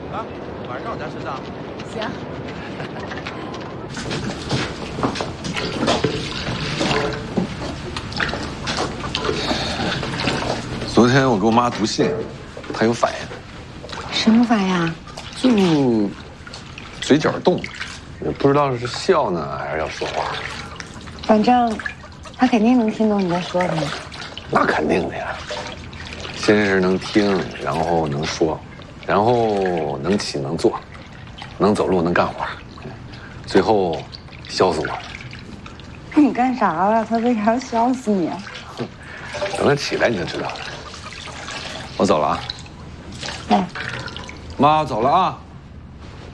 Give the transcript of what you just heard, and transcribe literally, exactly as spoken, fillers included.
啊，晚上我家吃饭。 行。 昨天我给我妈读信，她有反应。 什么反应啊？ 就嘴角动，不知道是笑呢还是要说话。 反正他肯定能听懂你在说什么。 那肯定的呀。先是能听，然后能说，然后能起能坐，能走路能干活，最后笑死我了。 那你干啥了？他为啥要笑死你？ 等他起来你就知道了。我走了啊。 哎， 妈，走了啊。